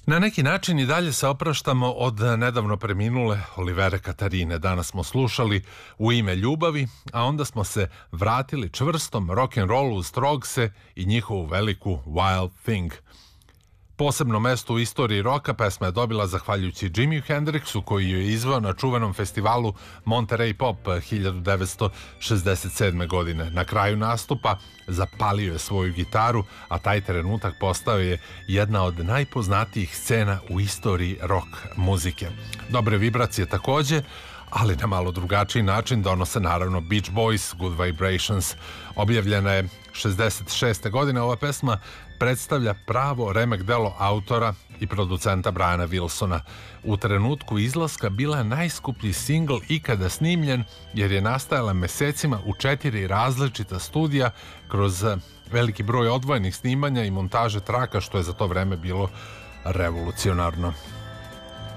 Na neki način i dalje se opraštamo od nedavno preminule Olivere Katarine. Danas smo slušali U ime ljubavi, a onda smo se vratili čvrstom rock'n'rollu uz Trogse i njihovu veliku Wild Thing. Posebno mesto u istoriji roka pesma je dobila zahvaljujući Jimi Hendrixu, koji ju je izveo na čuvenom festivalu Monterey Pop 1967. godine. Na kraju nastupa zapalio je svoju gitaru, a taj trenutak postao je jedna od najpoznatijih scena u istoriji rock muzike. Dobre vibracije takođe, ali na malo drugačiji način donose naravno Beach Boys, Good Vibrations. Objavljena je 66. godine. Ova pesma predstavlja pravo remek delo autora i producenta Briana Wilsona. U trenutku izlaska bila je najskuplji singl ikada snimljen, jer je nastajala mesecima u 4 različita studija kroz veliki broj odvojenih snimanja i montaže traka, što je za to vreme bilo revolucionarno.